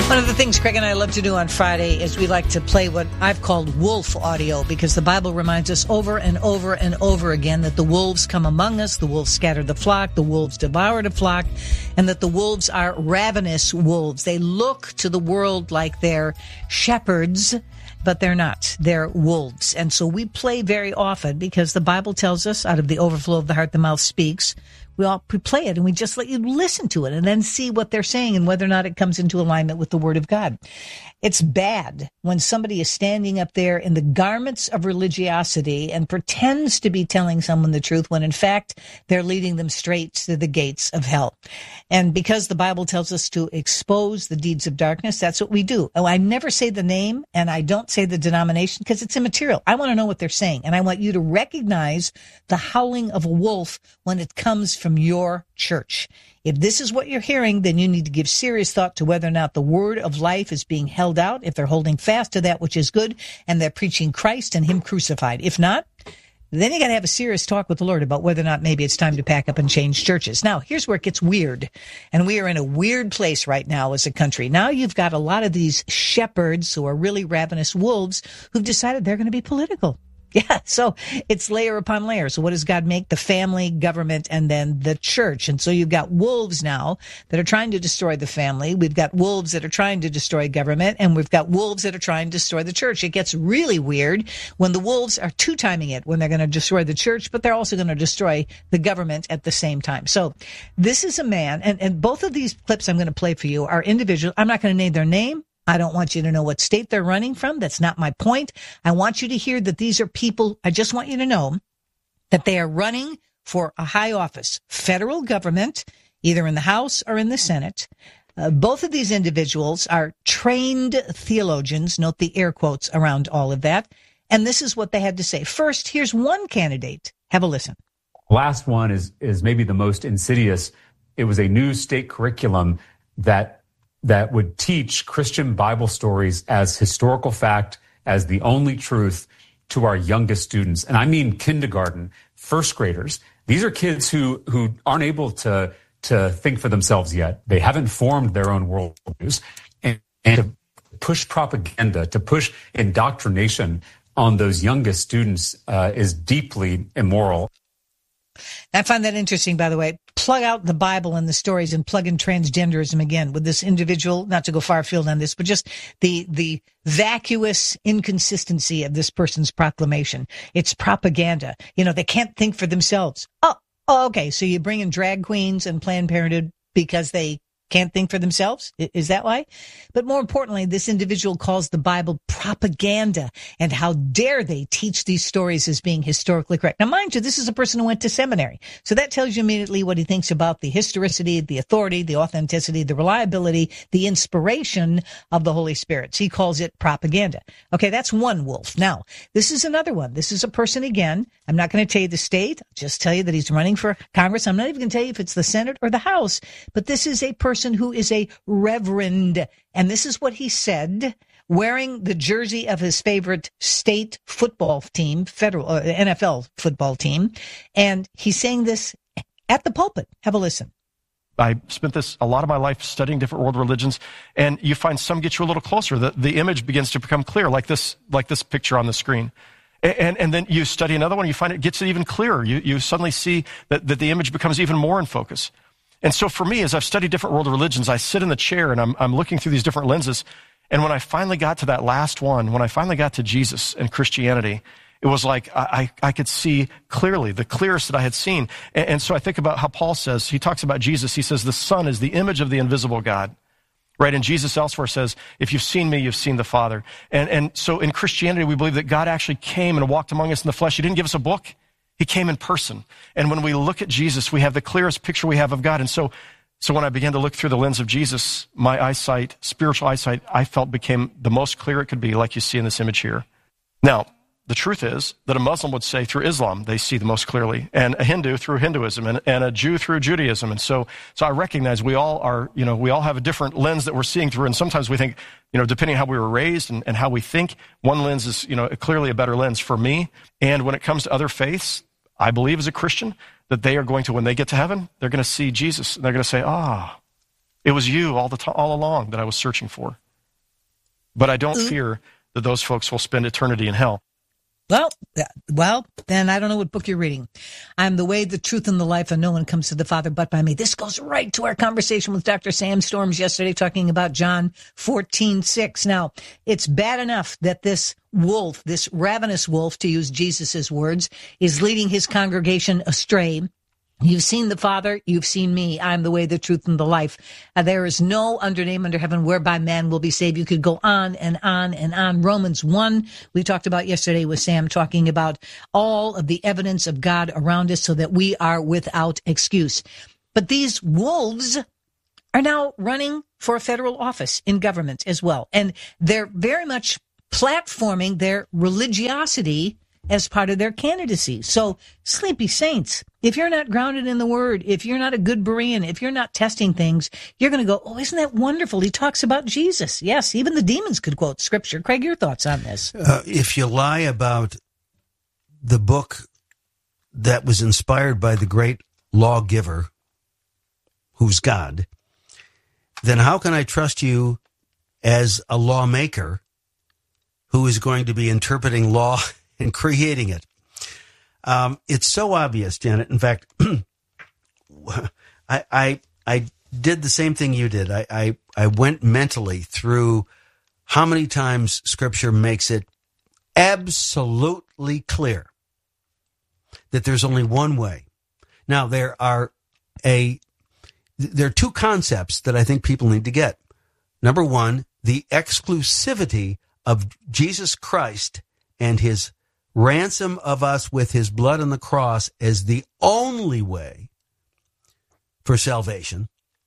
One of the things Craig and I love to do on Friday is we like to play what I've called wolf audio, because the Bible reminds us over and over and over again that the wolves come among us, the wolves scatter the flock, the wolves devour the flock, and that the wolves are ravenous wolves. They look to the world like they're shepherds, but they're not. They're wolves. And so we play very often because the Bible tells us, out of the overflow of the heart, the mouth speaks. We play it and we just let you listen to it and then see what they're saying and whether or not it comes into alignment with the Word of God. It's bad when somebody is standing up there in the garments of religiosity and pretends to be telling someone the truth when in fact they're leading them straight to the gates of hell. And because the Bible tells us to expose the deeds of darkness, that's what we do. Oh, I never say the name and I don't say the denomination because it's immaterial. I want to know what they're saying, and I want you to recognize the howling of a wolf when it comes from your church. If this is what you're hearing, then you need to give serious thought to whether or not the word of life is being held out, if they're holding fast to that which is good, and they're preaching Christ and Him crucified. If not, then you got to have a serious talk with the Lord about whether or not maybe it's time to pack up and change churches. Now, here's where it gets weird. And we are in a weird place right now as a country. Now you've got a lot of these shepherds who are really ravenous wolves who've decided they're going to be political. Yeah, so it's layer upon layer. So what does God make? The family, government, and then the church. And so you've got wolves now that are trying to destroy the family. We've got wolves that are trying to destroy government, and we've got wolves that are trying to destroy the church. It gets really weird when the wolves are two-timing it, when they're going to destroy the church, but they're also going to destroy the government at the same time. So this is a man, and both of these clips I'm going to play for you are individual. I'm not going to name their name. I don't want you to know what state they're running from. That's not my point. I want you to hear that these are people. I just want you to know that they are running for a high office, federal government, either in the House or in the Senate. Both of these individuals are trained theologians. Note the air quotes around all of that. And this is what they had to say. First, here's one candidate. Have a listen. Last one is maybe the most insidious. It was a new state curriculum that would teach Christian Bible stories as historical fact, as the only truth to our youngest students. And I mean kindergarten, first graders. These are kids who aren't able to think for themselves yet. They haven't formed their own worldviews. And to push propaganda, to push indoctrination on those youngest students is deeply immoral. I find that interesting, by the way. Plug out the Bible and the stories and plug in transgenderism again with this individual, not to go far afield on this, but just the vacuous inconsistency of this person's proclamation. It's propaganda. You know, they can't think for themselves. Oh, okay. So you bring in drag queens and Planned Parenthood because they can't think for themselves? Is that why? But more importantly, this individual calls the Bible propaganda, and how dare they teach these stories as being historically correct. Now, mind you, this is a person who went to seminary. So that tells you immediately what he thinks about the historicity, the authority, the authenticity, the reliability, the inspiration of the Holy Spirit. So he calls it propaganda. Okay, that's one wolf. Now, this is another one. This is a person, again, I'm not going to tell you the state. I'll just tell you that he's running for Congress. I'm not even going to tell you if it's the Senate or the House, but this is a person who is a reverend. And this is what he said, wearing the jersey of his favorite state football team, federal NFL football team. And he's saying this at the pulpit. Have a listen. I spent a lot of my life studying different world religions, and you find some get you a little closer. The image begins to become clear, like this picture on the screen. And then you study another one, you find it gets even clearer. You suddenly see that the image becomes even more in focus. And so for me, as I've studied different world religions, I sit in the chair and I'm looking through these different lenses. And when I finally got to that last one, when I finally got to Jesus and Christianity, it was like I could see clearly, the clearest that I had seen. And so I think about how Paul says, he talks about Jesus, he says, the Son is the image of the invisible God. Right? And Jesus elsewhere says, if you've seen me, you've seen the Father. And so in Christianity, we believe that God actually came and walked among us in the flesh. He didn't give us a book. He came in person. And when we look at Jesus, we have the clearest picture we have of God. And so when I began to look through the lens of Jesus, my eyesight, spiritual eyesight, I felt became the most clear it could be, like you see in this image here. Now, the truth is that a Muslim would say through Islam, they see the most clearly, and a Hindu through Hinduism, and a Jew through Judaism. And so I recognize we all have a different lens that we're seeing through. And sometimes we think, depending on how we were raised and how we think, one lens is, clearly a better lens for me. And when it comes to other faiths, I believe as a Christian that they are going to, when they get to heaven, they're going to see Jesus. And they're going to say, It was you all along that I was searching for. But I don't fear that those folks will spend eternity in hell. Well, then I don't know what book you're reading. I'm the way, the truth, and the life, and no one comes to the Father but by me. This goes right to our conversation with Dr. Sam Storms yesterday, talking about John 14:6. Now, it's bad enough that this wolf, this ravenous wolf, to use Jesus's words, is leading his congregation astray. You've seen the Father, you've seen me. I'm the way, the truth, and the life. There is no other name under heaven whereby man will be saved. You could go on and on and on. Romans 1, we talked about yesterday with Sam, talking about all of the evidence of God around us so that we are without excuse. But these wolves are now running for a federal office in government as well. And they're very much platforming their religiosity as part of their candidacy. So, sleepy saints, if you're not grounded in the Word, if you're not a good Berean, if you're not testing things, you're going to go, oh, isn't that wonderful? He talks about Jesus. Yes, even the demons could quote Scripture. Craig, your thoughts on this? If you lie about the book that was inspired by the great lawgiver, who's God, then how can I trust you as a lawmaker who is going to be interpreting law and creating it? It's so obvious, Janet. In fact, I did the same thing you did. I went mentally through how many times Scripture makes it absolutely clear that there's only one way. Now, there are two concepts that I think people need to get. Number one, the exclusivity of Jesus Christ and his ransom of us with his blood on the cross as the only way for salvation.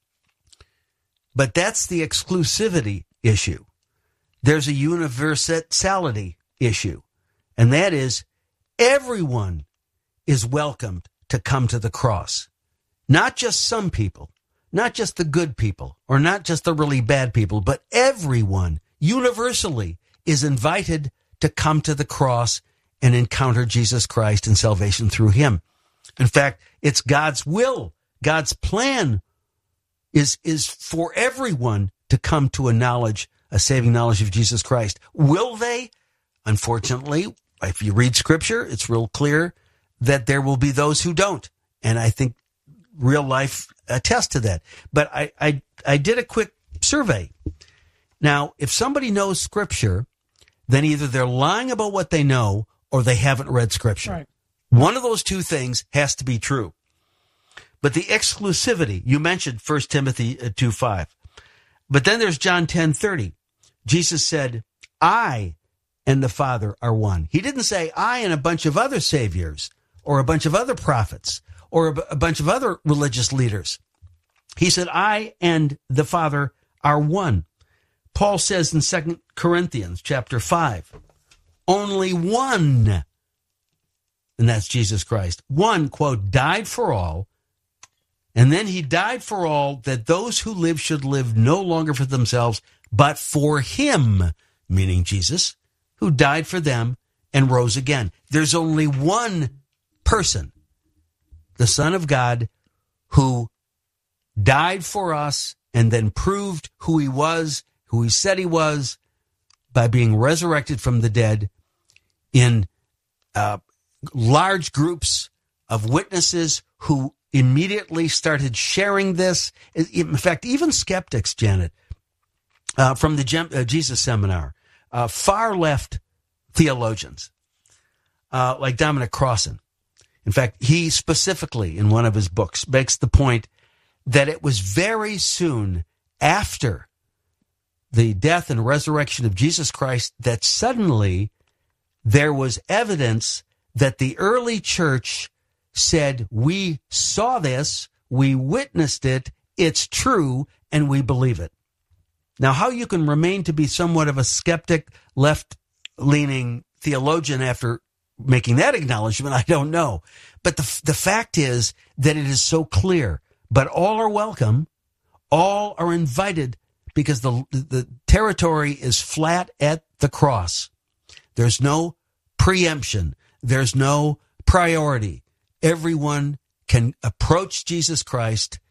But that's the exclusivity issue. There's a universality issue, and that is everyone is welcomed to come to the cross. Not just some people, not just the good people, or not just the really bad people, but everyone universally is invited to come to the cross and encounter Jesus Christ and salvation through him. In fact, it's God's will. God's plan is for everyone to come to a saving knowledge of Jesus Christ. Will they? Unfortunately, if you read Scripture, it's real clear that there will be those who don't. And I think real life attests to that. But I did a quick survey. Now, if somebody knows Scripture, then either they're lying about what they know or they haven't read Scripture. Right. One of those two things has to be true. But the exclusivity, you mentioned 1 Timothy 2:5. But then there's John 10:30. Jesus said, I and the Father are one. He didn't say I and a bunch of other saviors or a bunch of other prophets or a bunch of other religious leaders. He said, I and the Father are one. Paul says in 2 Corinthians chapter 5, only one, and that's Jesus Christ. One, quote, died for all, and then he died for all that those who live should live no longer for themselves, but for him, meaning Jesus, who died for them and rose again. There's only one person, the Son of God, who died for us and then proved who he was, who he said he was, by being resurrected from the dead in large groups of witnesses who immediately started sharing this. In fact, even skeptics, Janet, from the Jesus Seminar, far left theologians, like Dominic Crossan. In fact, he specifically, in one of his books, makes the point that it was very soon after the death and resurrection of Jesus Christ that suddenly there was evidence that the early church said, we saw this, we witnessed it, it's true, and we believe it. Now, how you can remain to be somewhat of a skeptic, left-leaning theologian after making that acknowledgement, I don't know. But the fact is that it is so clear. But all are welcome, all are invited, because the territory is flat at the cross. There's no preemption. There's no priority. Everyone can approach Jesus Christ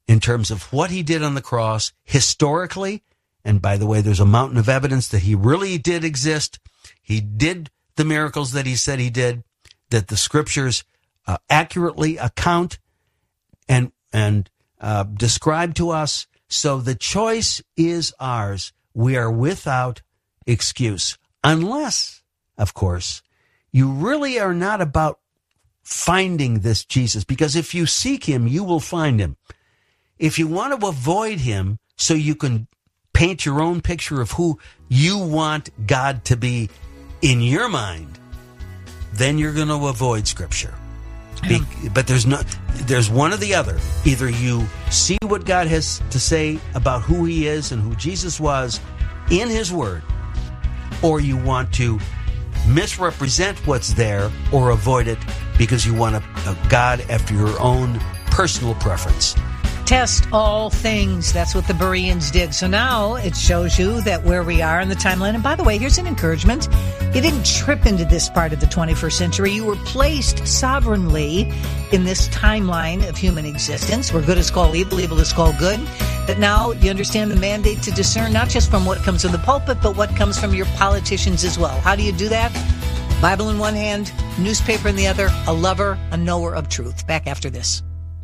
in terms of what he did on the cross historically. And by the way, there's a mountain of evidence that he really did exist. He did the miracles that he said he did, that the scriptures accurately account and describe to us. So the choice is ours. We are without excuse. Unless, of course, you really are not about finding this Jesus. Because if you seek him, you will find him. If you want to avoid him so you can paint your own picture of who you want God to be in your mind, then you're going to avoid Scripture. But there's one or the other. Either you see what God has to say about who he is and who Jesus was in his word, or you want to misrepresent what's there or avoid it because you want a God after your own personal preference. Test all things. That's what the Bereans did. So now it shows you that where we are in the timeline. And by the way, here's an encouragement. You didn't trip into this part of the 21st century. You were placed sovereignly in this timeline of human existence, where good is called evil, evil is called good. But now you understand the mandate to discern not just from what comes from the pulpit, but what comes from your politicians as well. How do you do that? Bible in one hand, newspaper in the other, a lover, a knower of truth. Back after this.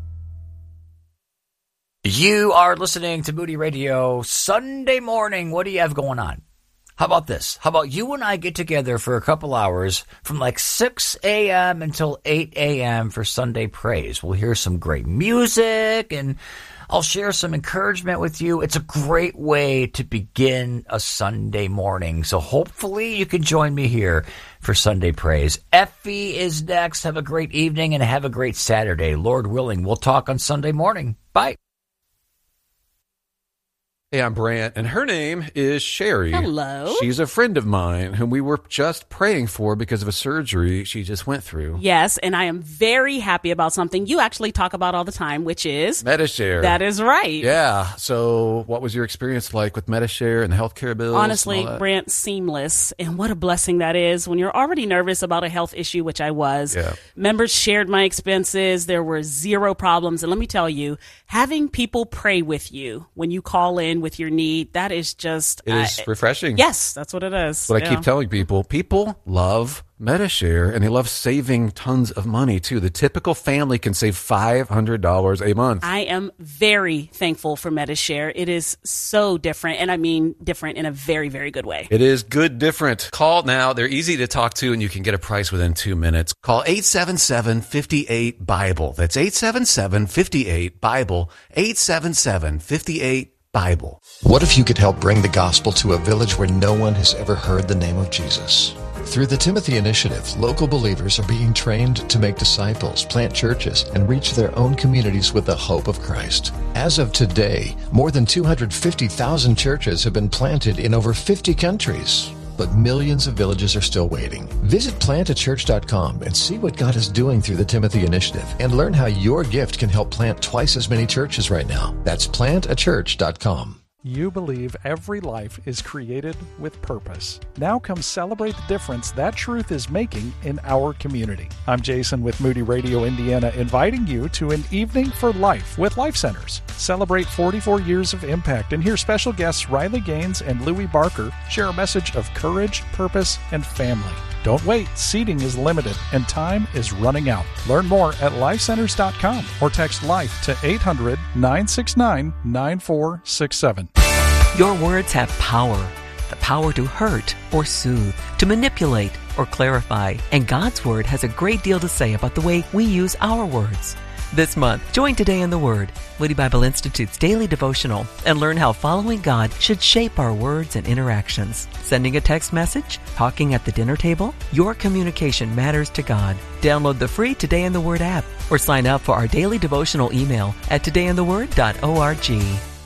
You are listening to Moody Radio Sunday morning. What do you have going on? How about this? How about you and I get together for a couple hours from like 6 a.m. until 8 a.m. for Sunday praise. We'll hear some great music and I'll share some encouragement with you. It's a great way to begin a Sunday morning. So hopefully you can join me here for Sunday praise. Effie is next. Have a great evening and have a great Saturday. Lord willing, we'll talk on Sunday morning. Bye. Hey, I'm Brant, and her name is Sherry. Hello. She's a friend of mine whom we were just praying for because of a surgery she just went through. Yes, and I am very happy about something you actually talk about all the time, which is Medi-Share. That is right. Yeah. So what was your experience like with Medi-Share and the healthcare bills? Honestly, Brant, seamless. And what a blessing that is when you're already nervous about a health issue, which I was. Yeah. Members shared my expenses. There were zero problems. And let me tell you, having people pray with you when you call in with your need, that is just... It is refreshing. Yes, that's what it is. What I keep telling people. People love Medi-Share, and they love saving tons of money, too. The typical family can save $500 a month. I am very thankful for Medi-Share. It is so different, and I mean different in a very, very good way. It is good different. Call now. They're easy to talk to, and you can get a price within 2 minutes. Call 877-58-BIBLE. That's 877-58-BIBLE. 877-58-BIBLE. What if you could help bring the gospel to a village where no one has ever heard the name of Jesus? Through the Timothy Initiative, local believers are being trained to make disciples, plant churches, and reach their own communities with the hope of Christ. As of today, more than 250,000 churches have been planted in over 50 countries. But millions of villages are still waiting. Visit plantachurch.com and see what God is doing through the Timothy Initiative and learn how your gift can help plant twice as many churches right now. That's plantachurch.com. You believe every life is created with purpose. Now come celebrate the difference that truth is making in our community. I'm Jason with Moody Radio Indiana, inviting you to an evening for life with Life Centers. Celebrate 44 years of impact and hear special guests Riley Gaines and Louis Barker share a message of courage, purpose, and family. Don't wait. Seating is limited and time is running out. Learn more at lifecenters.com or text LIFE to 800-969-9467. Your words have power. The power to hurt or soothe, to manipulate or clarify. And God's Word has a great deal to say about the way we use our words. This month, join Today in the Word, Moody Bible Institute's daily devotional, and learn how following God should shape our words and interactions. Sending a text message? Talking at the dinner table? Your communication matters to God. Download the free Today in the Word app or sign up for our daily devotional email at todayintheword.org.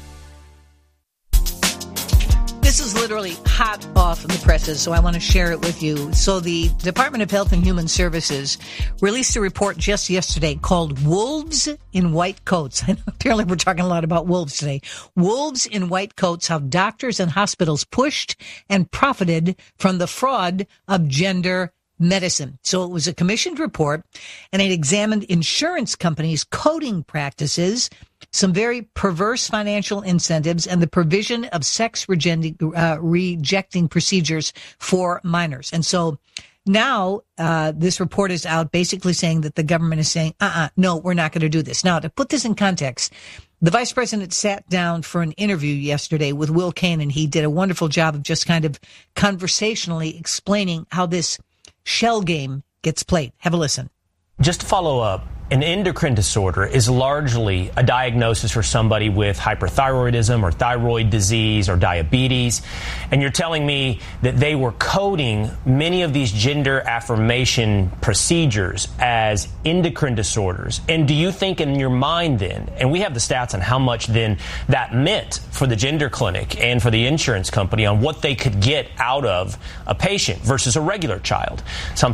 This is literally hot off the presses, so I want to share it with you. So the Department of Health and Human Services released a report just yesterday called Wolves in White Coats. Apparently we're talking a lot about wolves today. Wolves in White Coats, how doctors and hospitals pushed and profited from the fraud of gender medicine. So it was a commissioned report, and it examined insurance companies' coding practices some very perverse financial incentives, and the provision of sex rejecting procedures for minors. And so now this report is out basically saying that the government is saying, no, we're not going to do this. Now, to put this in context, the vice president sat down for an interview yesterday with Will Cain, and he did a wonderful job of just kind of conversationally explaining how this shell game gets played. Have a listen. Just to follow up, an endocrine disorder is largely a diagnosis for somebody with hyperthyroidism or thyroid disease or diabetes. And you're telling me that they were coding many of these gender affirmation procedures as endocrine disorders. And do you think in your mind then, and we have the stats on how much then that meant for the gender clinic and for the insurance company on what they could get out of a patient versus a regular child. So I'm